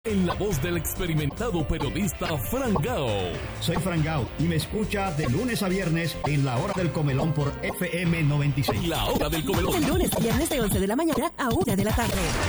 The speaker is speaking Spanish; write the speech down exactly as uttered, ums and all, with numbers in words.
En la voz del experimentado periodista Fran Gao. Soy Fran Gao y me escucha de lunes a viernes en La Hora del Comelón por F M noventa y seis. La Hora del Comelón. De lunes a viernes de once de la mañana a una de la tarde.